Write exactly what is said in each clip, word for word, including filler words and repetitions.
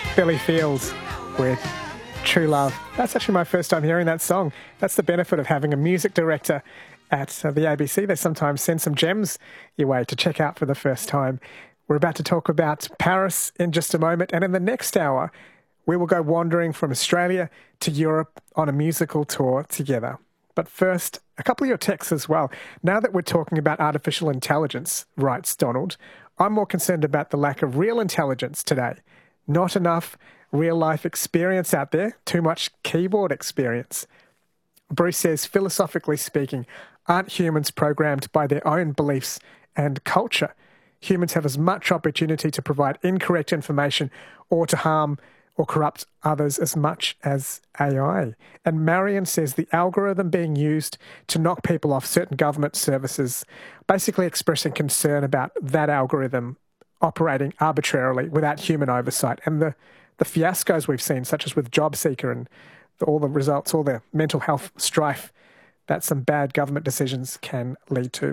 Billy Fields with True Love. That's actually my first time hearing that song. That's the benefit of having a music director at uh, the A B C. They sometimes send some gems your way to check out for the first time. We're about to talk about Paris in just a moment, and in the next hour, we will go wandering from Australia to Europe on a musical tour together. But first, a couple of your texts as well. Now that we're talking about artificial intelligence, writes Donald, I'm more concerned about the lack of real intelligence today. Not enough real-life experience out there, too much keyboard experience. Bruce says, philosophically speaking, aren't humans programmed by their own beliefs and culture? Humans have as much opportunity to provide incorrect information or to harm or corrupt others as much as A I. And Marion says the algorithm being used to knock people off certain government services, basically expressing concern about that algorithm operating arbitrarily without human oversight. And the, the fiascos we've seen, such as with JobSeeker and the, all the results, all the mental health strife that some bad government decisions can lead to.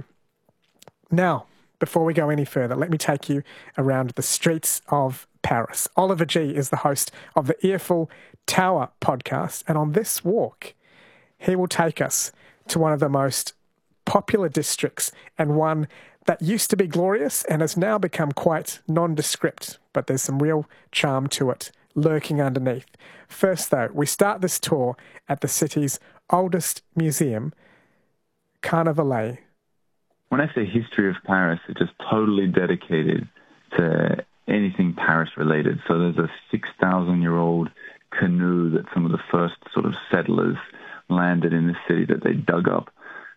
Now, before we go any further, let me take you around the streets of Paris. Oliver G. is the host of the Earful Tower podcast, and on this walk, he will take us to one of the most popular districts and one that used to be glorious and has now become quite nondescript, but there's some real charm to it lurking underneath. First, though, we start this tour at the city's oldest museum, Carnavalet. When I say history of Paris, it's just totally dedicated to anything Paris-related. So there's a six thousand year old canoe that some of the first sort of settlers landed in the city that they dug up.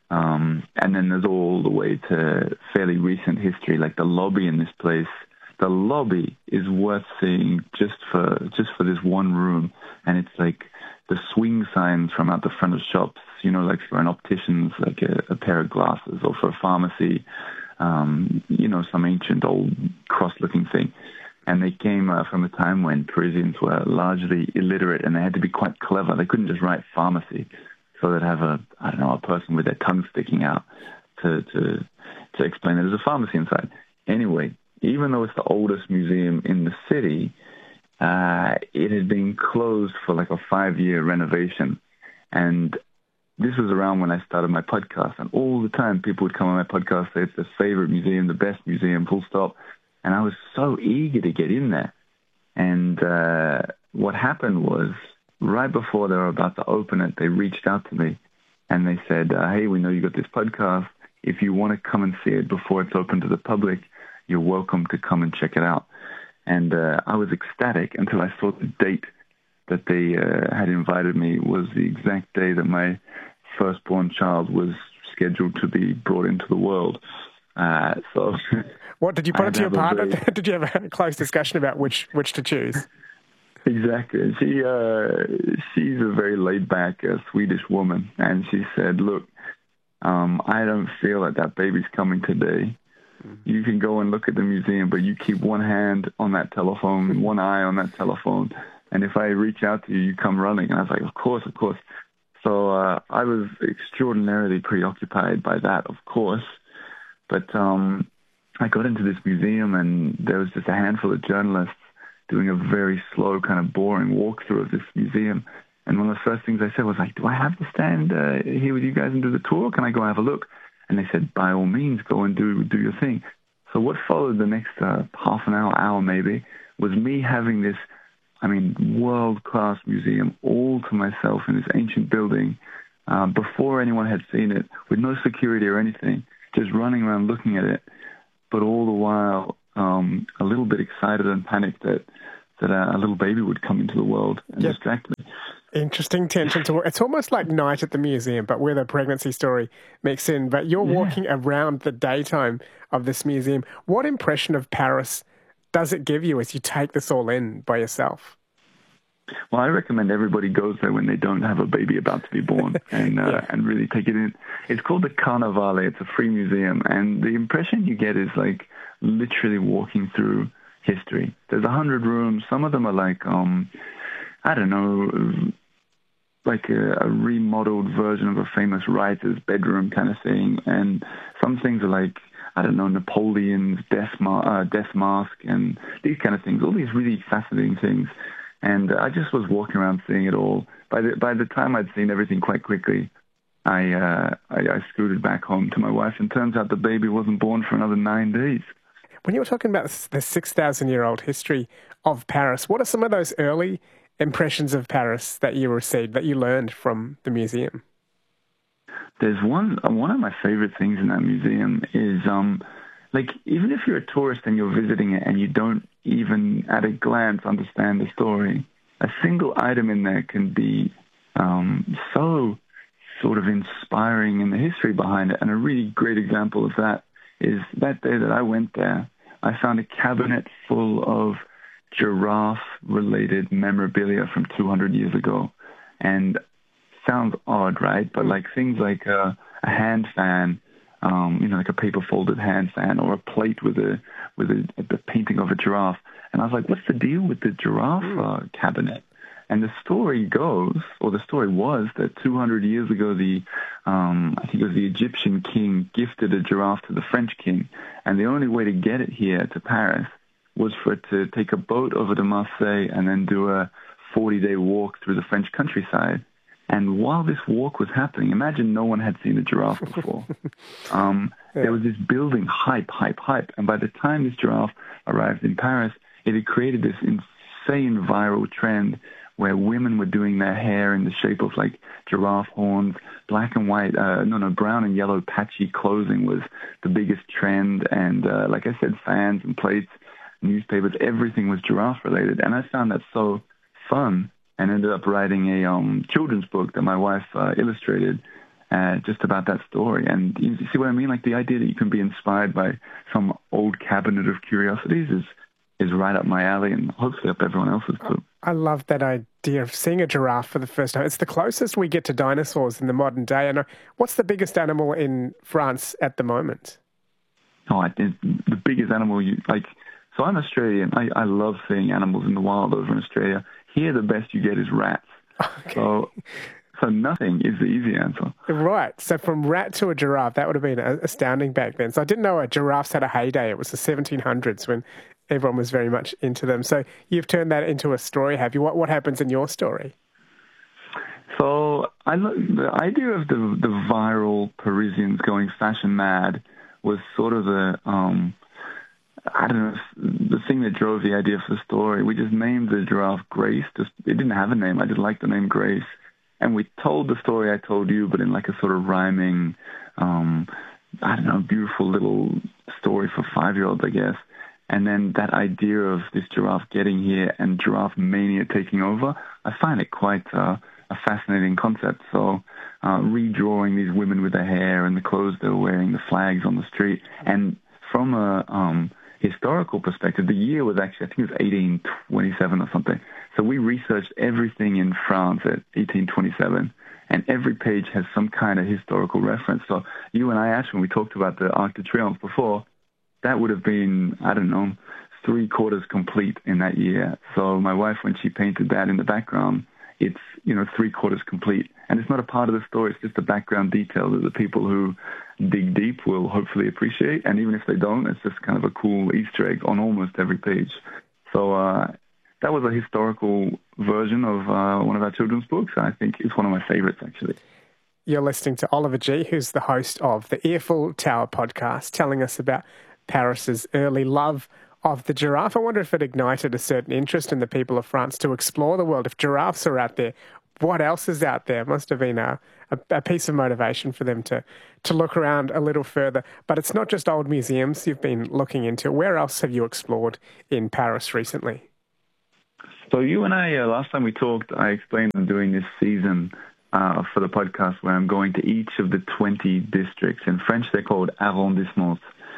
Um, and then there's all the way to fairly recent history, like the lobby in this place. The lobby is worth seeing just for just for this one room. And it's like the swing signs from out the front of shops, you know, like for an optician's, like a, a pair of glasses, or for a pharmacy, um, you know, some ancient old cross-looking thing. And they came uh, from a time when Parisians were largely illiterate and they had to be quite clever. They couldn't just write pharmacy. So they'd have a, I don't know, a person with their tongue sticking out to, to, to explain that there's a pharmacy inside. Anyway, even though it's the oldest museum in the city, uh, it had been closed for like a five-year renovation. And this was around when I started my podcast, and all the time people would come on my podcast, say it's their favorite museum, the best museum, full stop. And I was so eager to get in there. And uh, what happened was, right before they were about to open it, they reached out to me and they said, uh, hey, we know you got this podcast. If you want to come and see it before it's open to the public, you're welcome to come and check it out. And uh, I was ecstatic until I saw the date that they uh, had invited me was the exact day that my firstborn child was scheduled to be brought into the world. Uh, so, what did you put it to your partner? Very... did you have a close discussion about which which to choose? Exactly. She uh, she's a very laid back uh, Swedish woman, and she said, "Look, um, I don't feel that that baby's coming today. You can go and look at the museum, but you keep one hand on that telephone, one eye on that telephone, and if I reach out to you, you come running." And I was like, "Of course, of course." So uh, I was extraordinarily preoccupied by that, of course. But um, I got into this museum, and there was just a handful of journalists doing a very slow, kind of boring walkthrough of this museum. And one of the first things I said was like, do I have to stand uh, here with you guys and do the tour? Can I go have a look? And they said, by all means, go and do do your thing. So what followed the next uh, half an hour, hour maybe, was me having this, I mean, world-class museum all to myself in this ancient building uh, before anyone had seen it, with no security or anything, just running around looking at it, but all the while um, a little bit excited and panicked that, that a, a little baby would come into the world and yep. distract me. Interesting tension to it's almost like Night at the Museum, but where the pregnancy story mixed in. But you're yeah. walking around the daytime of this museum. What impression of Paris does it give you as you take this all in by yourself? Well, I recommend everybody goes there when they don't have a baby about to be born and uh, yeah. and really take it in. It's called the Carnavalet. It's a free museum, and the impression you get is like literally walking through history. There's a hundred rooms. Some of them are like, um, I don't know, like a, a remodeled version of a famous writer's bedroom kind of thing. And some things are like I don't know, Napoleon's death, ma- uh, death mask and these kind of things, all these really fascinating things. And I just was walking around seeing it all. By the, by the time I'd seen everything quite quickly, I, uh, I, I scooted back home to my wife, and turns out the baby wasn't born for another nine days. When you were talking about the six thousand year old history of Paris, what are some of those early impressions of Paris that you received, that you learned from the museum? There's one, one of my favorite things in that museum is, um, like, even if you're a tourist and you're visiting it and you don't even at a glance understand the story, a single item in there can be um, so sort of inspiring in the history behind it. And a really great example of that is that day that I went there, I found a cabinet full of giraffe-related memorabilia from two hundred years ago. And sounds odd, right? But like things like a, a hand fan, um, you know, like a paper-folded hand fan, or a plate with a with a, a painting of a giraffe. And I was like, what's the deal with the giraffe uh, cabinet? And the story goes, or the story was, that two hundred years ago, the um, I think it was the Egyptian king gifted a giraffe to the French king, and the only way to get it here to Paris was for it to take a boat over to Marseille and then do a forty-day walk through the French countryside. And while this walk was happening, imagine no one had seen a giraffe before. um, yeah. There was this building hype, hype, hype. And by the time this giraffe arrived in Paris, it had created this insane viral trend where women were doing their hair in the shape of like giraffe horns. Black and white, uh, no, no, brown and yellow patchy clothing was the biggest trend. And uh, like I said, fans and plates, newspapers, everything was giraffe related. And I found that so fun, and ended up writing a um, children's book that my wife uh, illustrated uh, just about that story. And you see what I mean? Like the idea that you can be inspired by some old cabinet of curiosities is is right up my alley, and hopefully up everyone else's too. I love that idea of seeing a giraffe for the first time. It's the closest we get to dinosaurs in the modern day. And what's the biggest animal in France at the moment? Oh, I think the biggest animal you like. So I'm Australian. I, I love seeing animals in the wild over in Australia. Here, the best you get is rats. Okay. So, so nothing is the easy answer. Right. So from rat to a giraffe, that would have been astounding back then. So I didn't know a giraffes had a heyday. It was the seventeen hundreds when everyone was very much into them. So you've turned that into a story, have you? What what happens in your story? So I the idea of the the viral Parisians going fashion mad was sort of the um, I don't know, the thing that drove the idea for the story. We just named the giraffe Grace. Just, it didn't have a name. I just liked the name Grace. And we told the story I told you, but in like a sort of rhyming, um, I don't know, beautiful little story for five-year-olds, I guess. And then that idea of this giraffe getting here and giraffe mania taking over, I find it quite uh, a fascinating concept. So uh, redrawing these women with their hair and the clothes they were wearing, the flags on the street. And from a um, historical perspective, the year was actually, I think it was eighteen twenty-seven or something. So we researched everything in France at eighteen twenty-seven, and every page has some kind of historical reference. So you and I, Ash, when we talked about the Arc de Triomphe before, that would have been, I don't know, three quarters complete in that year. So my wife, when she painted that in the background, it's, you know, three quarters complete. And it's not a part of the story. It's just a background detail that the people who dig deep will hopefully appreciate. And even if they don't, it's just kind of a cool Easter egg on almost every page. So uh, that was a historical version of uh, one of our children's books. I think it's one of my favorites, actually. You're listening to Oliver Gee, who's the host of the Earful Tower podcast, telling us about Paris's early love of the giraffe. I wonder if it ignited a certain interest in the people of France to explore the world. If giraffes are out there, what else is out there? It must have been a, a, a piece of motivation for them to, to look around a little further. But it's not just old museums you've been looking into. Where else have you explored in Paris recently? So you and I, uh, last time we talked, I explained I'm doing this season uh, for the podcast where I'm going to each of the twenty districts. In French, they're called arrondissements.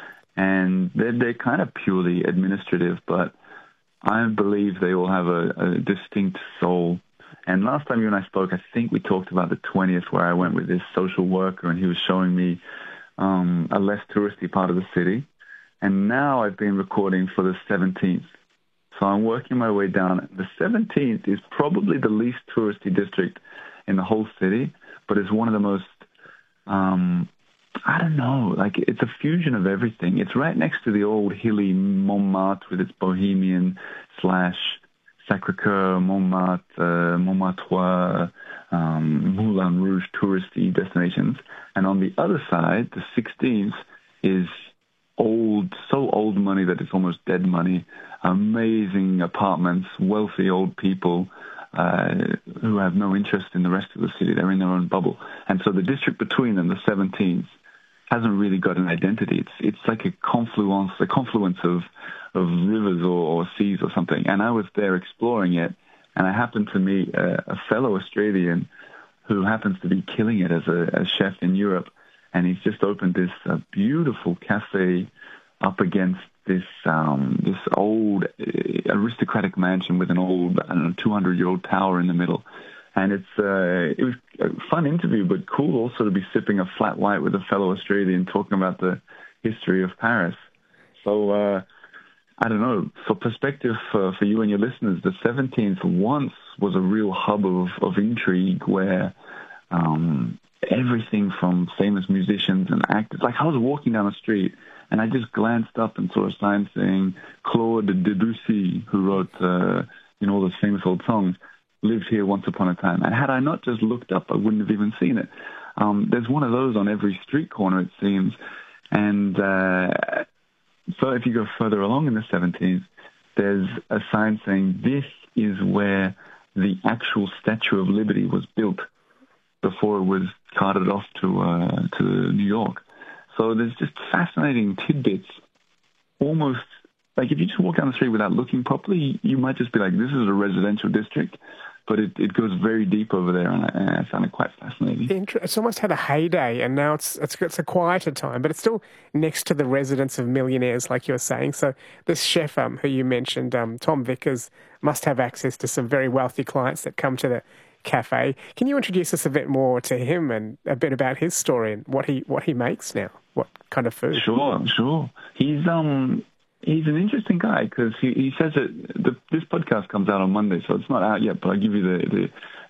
And they're, they're kind of purely administrative, but I believe they all have a, a distinct soul. And last time you and I spoke, I think we talked about the twentieth, where I went with this social worker, and he was showing me um, a less touristy part of the city. And now I've been recording for the seventeenth. So I'm working my way down. The seventeenth is probably the least touristy district in the whole city, but it's one of the most... Um, I don't know, like it's a fusion of everything. It's right next to the old hilly Montmartre with its bohemian slash Sacré-Cœur, Montmartre, uh, Montmartre, um, Moulin Rouge touristy destinations. And on the other side, the sixteenth is old, so old money that it's almost dead money. Amazing apartments, wealthy old people uh, who have no interest in the rest of the city. They're in their own bubble. And so the district between them, the seventeenth, hasn't really got an identity. It's it's like a confluence, a confluence of of rivers or, or seas or something. And I was there exploring it, and I happened to meet a, a fellow Australian who happens to be killing it as a, a chef in Europe, and he's just opened this uh, beautiful cafe up against this um, this old uh, aristocratic mansion with an old, I don't know, two hundred year old tower in the middle. And it's uh, it was a fun interview, but cool also to be sipping a flat white with a fellow Australian talking about the history of Paris. So uh, I don't know. For perspective for, for you and your listeners, the seventeenth once was a real hub of, of intrigue where um, everything from famous musicians and actors, like I was walking down the street and I just glanced up and saw a sign saying Claude Debussy, who wrote uh, you know all those famous old songs, lived here once upon a time. And had I not just looked up, I wouldn't have even seen it. Um, there's one of those on every street corner, it seems. And uh, so if you go further along in the seventeenth, there's a sign saying this is where the actual Statue of Liberty was built before it was carted off to uh, to New York. So there's just fascinating tidbits. Almost like if you just walk down the street without looking properly, you might just be like, this is a residential district. But it, it goes very deep over there, and I, and I found it quite fascinating. It's almost had a heyday, and now it's, it's it's a quieter time, but it's still next to the residence of millionaires, like you were saying. So this chef um, who you mentioned, um, Tom Vickers, must have access to some very wealthy clients that come to the cafe. Can you introduce us a bit more to him and a bit about his story and what he what he makes now? What kind of food? Sure, sure. He's um. He's an interesting guy because he, he says that the, this podcast comes out on Monday, so it's not out yet, but I'll give you the, the,